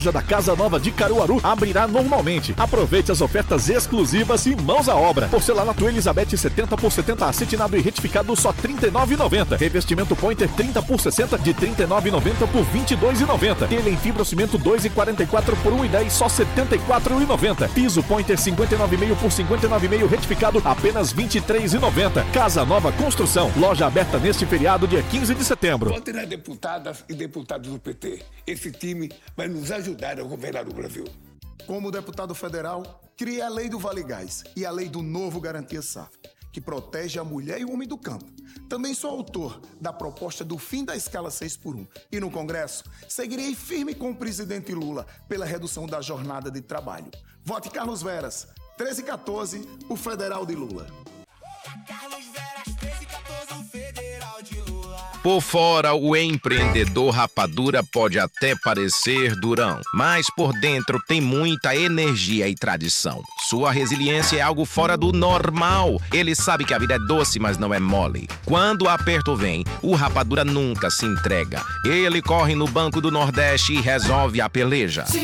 loja da Casa Nova de Caruaru abrirá normalmente. Aproveite as ofertas exclusivas e mãos à obra. Porcelanato Elizabeth 70 por 70 acetinado e retificado só R$ 39,90. Revestimento Pointer 30 por 60 de R$ 39,90 por R$ 22,90. Telha em fibrocimento 2,44 por R$ 1,10 só R$ 74,90. Piso Pointer 59,5 por R$ 59,5 retificado apenas R$ 23,90. Casa Nova Construção. Loja aberta neste feriado dia 15 de setembro. Votem nas deputadas e deputados do PT. Esse time vai nos ajudar a governar o Brasil. Como deputado federal, criei a Lei do Vale Gás e a Lei do Novo Garantia Safra, que protege a mulher e o homem do campo. Também sou autor da proposta do fim da escala 6x1. E no Congresso, seguirei firme com o presidente Lula pela redução da jornada de trabalho. Vote Carlos Veras, 1314, o federal de Lula. Carlos Veras, 1314, o federal de Lula. Por fora, o empreendedor rapadura pode até parecer durão, mas por dentro tem muita energia e tradição. Sua resiliência é algo fora do normal. Ele sabe que a vida é doce, mas não é mole. Quando o aperto vem, o rapadura nunca se entrega. Ele corre no Banco do Nordeste e resolve a peleja.